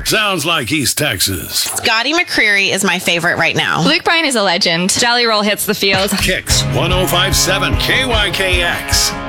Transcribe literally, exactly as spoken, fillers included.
Sounds like East Texas. Scotty McCreery is my favorite right now. Luke Bryan is a legend. Jelly Roll hits the field. Kicks one oh five point seven K Y K X.